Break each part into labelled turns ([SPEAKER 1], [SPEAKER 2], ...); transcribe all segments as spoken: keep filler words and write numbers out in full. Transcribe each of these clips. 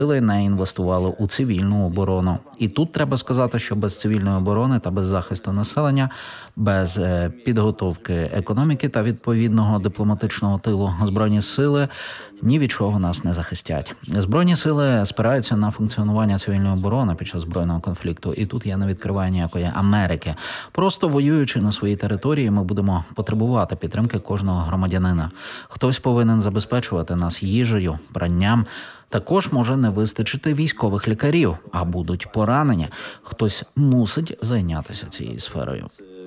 [SPEAKER 1] не інвестували у цивільну оборону. І тут треба сказати, що без цивільної оборони та без захисту населення, без е, підготовки економіки та відповідного дипломатичного тилу Збройні сили ні від чого нас не захистять. Збройні сили спираються на функціонування цивільної оборони під час збройного конфлікту. І тут я не відкриваю ніякої Америки. Просто воюючи на своїй території, ми будемо потребувати підтримки кожного громадянина. Хтось повинен забезпечувати нас їжею, пранням. Також може не вистачити військових лікарів, а будуть поранені. Хтось мусить зайнятися цією сферою.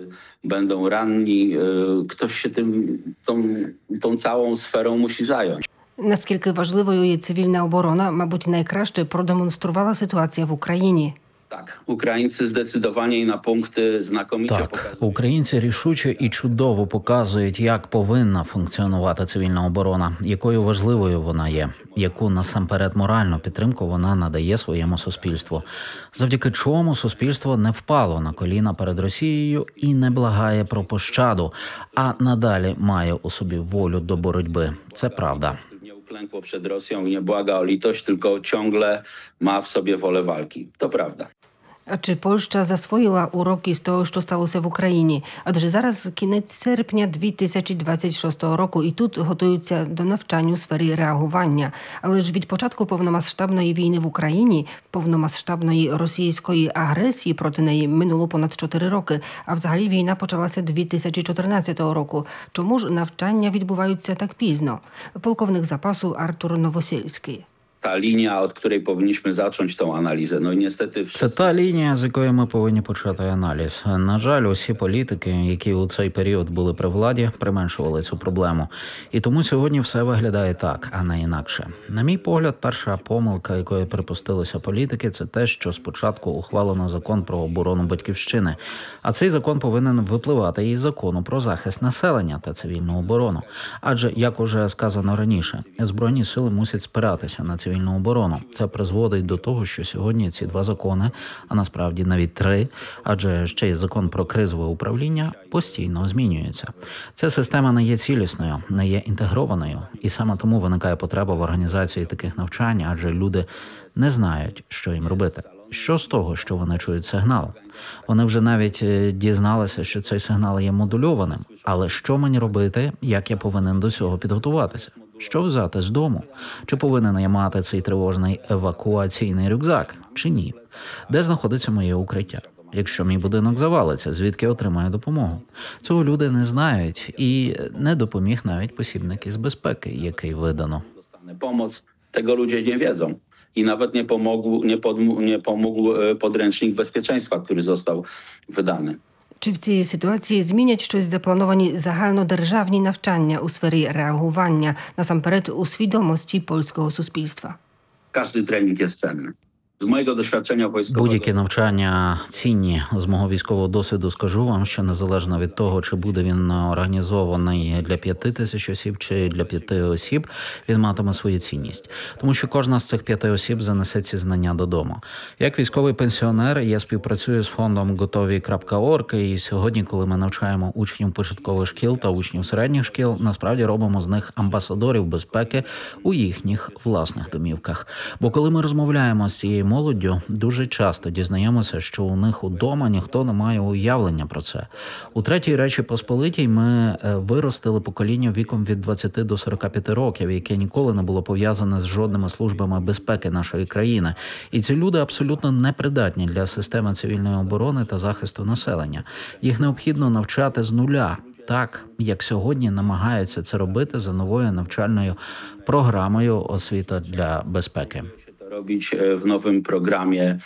[SPEAKER 2] Będą ranni, ktoś się tym, tą, tą całą sferą musi zająć.
[SPEAKER 3] Наскільки важливою є цивільна оборона, мабуть, найкраще продемонструвала ситуація в Україні.
[SPEAKER 2] Так, українці зdecydowanie і на пункти знаkomicie
[SPEAKER 1] Так,
[SPEAKER 2] показують.
[SPEAKER 1] українці рішуче і чудово показують, як повинна функціонувати цивільна оборона, якою важливою вона є, яку насамперед моральну підтримку вона надає своєму суспільству. Завдяки чому суспільство не впало на коліна перед Росією і не благає про пощаду, а надалі має у собі волю до боротьби. Це правда.
[SPEAKER 2] Nie uklękło przed Rosją i nie błaga o litość, tylko ciągle ma w sobie wolę walki. To prawda.
[SPEAKER 3] А чи Польща засвоїла уроки з того, що сталося в Україні? Адже зараз кінець серпня дві тисячі двадцять шостого року і тут готуються до навчань у сфері реагування. Але ж від початку повномасштабної війни в Україні, повномасштабної російської агресії проти неї минуло понад чотири роки, а взагалі війна почалася дві тисячі чотирнадцятого року. Чому ж навчання відбуваються так пізно? Полковник запасу Артур Новосельський.
[SPEAKER 2] Ta linia, od której powinniśmy zacząć tą analizę. No i niestety...
[SPEAKER 1] Це та лінія, з якої ми повинні почати аналіз. На жаль, усі політики, які у цей період були при владі, применшували цю проблему. І тому сьогодні все виглядає так, а не інакше. На мій погляд, перша помилка, якої припустилися політики, це те, що спочатку ухвалено закон про оборону батьківщини. А цей закон повинен випливати із закону про захист населення та цивільну оборону. Адже, як уже сказано раніше, Збройні сили мусять спиратися на цивільну цивільну оборону. Це призводить до того, що сьогодні ці два закони, а насправді навіть три, адже ще й закон про кризове управління, постійно змінюються. Ця система не є цілісною, не є інтегрованою. І саме тому виникає потреба в організації таких навчань, адже люди не знають, що їм робити. Що з того, що вони чують сигнал? Вони вже навіть дізналися, що цей сигнал є модульованим. Але що мені робити, як я повинен до цього підготуватися? Що взяти з дому? Чи повинен я мати цей тривожний евакуаційний рюкзак, чи ні? Де знаходиться моє укриття? Якщо мій будинок завалиться, звідки отримаю допомогу? Цього люди не знають і не допоміг навіть посібник із безпеки, який видано.
[SPEAKER 2] Pomoc, tego ludzie nie wiedzą. I nawet nie pomógł, nie, podmu, nie pomógł podręcznik bezpieczeństwa, który został wydany.
[SPEAKER 3] Чи в цій ситуації змінять щось заплановані загальнодержавні навчання у сфері реагування, насамперед у свідомості польського суспільства?
[SPEAKER 2] Każdy trening jest cenny. З моєго досвідчення військового...
[SPEAKER 1] Будь-які навчання цінні. З мого військового досвіду скажу вам, що незалежно від того, чи буде він організований для п'яти тисяч осіб, чи для п'яти осіб, він матиме свою цінність. Тому що кожна з цих п'яти осіб занесе ці знання додому. Як військовий пенсіонер, я співпрацюю з фондом готові крапка орг, і сьогодні, коли ми навчаємо учнів початкових шкіл та учнів середніх шкіл, насправді робимо з них амбасадорів безпеки у їхніх власних домівках. Бо коли ми розмовляємо з цією молоддю, дуже часто дізнаємося, що у них удома ніхто не має уявлення про це. У Третій Речі Посполитій ми виростили покоління віком від двадцяти до сорока п'яти років, яке ніколи не було пов'язане з жодними службами безпеки нашої країни. І ці люди абсолютно непридатні для системи цивільної оборони та захисту населення. Їх необхідно навчати з нуля. Так, як сьогодні намагаються це робити за новою навчальною програмою «Освіта для безпеки».
[SPEAKER 2] Robić w nowym programie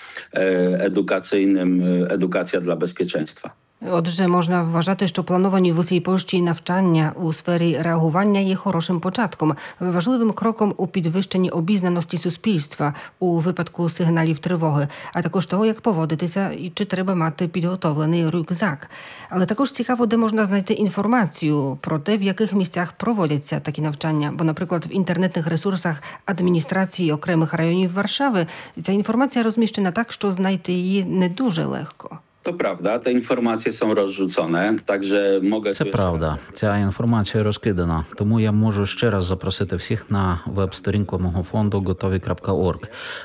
[SPEAKER 2] edukacyjnym Edukacja dla bezpieczeństwa.
[SPEAKER 3] Отже, можна вважати, що плановані в усій Польщі навчання у сфері реагування є хорошим початком, важливим кроком у підвищенні обізнаності суспільства у випадку сигналів тривоги, а також того, як поводитися і чи треба мати підготовлений рюкзак. Але також цікаво, де можна знайти інформацію про те, в яких місцях проводяться такі навчання. Бо, наприклад, в інтернетних ресурсах адміністрації окремих районів Варшави ця інформація розміщена так, що знайти її не дуже легко.
[SPEAKER 2] To prawda, te informacje są rozrzucone, także mogę...
[SPEAKER 1] Це правда. Ця інформація розкидана. Тому я можу ще раз запросити всіх на веб-сторінку мого фонду готові крапка орг.